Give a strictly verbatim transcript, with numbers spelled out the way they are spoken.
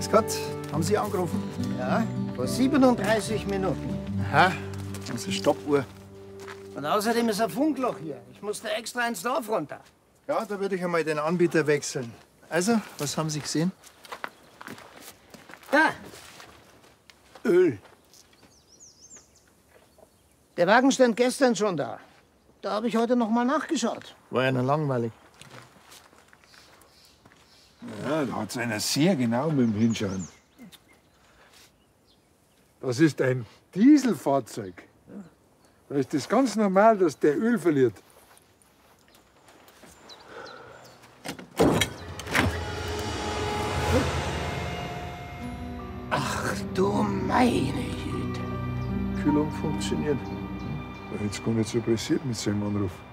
Grüß Gott, haben Sie angerufen? Ja, vor siebenunddreißig Minuten. Aha, unsere Stoppuhr. Und außerdem ist ein Funkloch hier. Ich musste extra ins Dorf runter. Ja, da würde ich einmal den Anbieter wechseln. Also, was haben Sie gesehen? Da, Öl. der Wagen stand gestern schon da. Da habe ich heute noch mal nachgeschaut. War ja noch langweilig. Ja, da hat einer sehr genau mit dem Hinschauen. Das ist ein Dieselfahrzeug. Da ist es ganz normal, dass der Öl verliert. Ach du meine Güte. Kühlung funktioniert. Da hätte es gar nicht so pressiert mit seinem Anruf.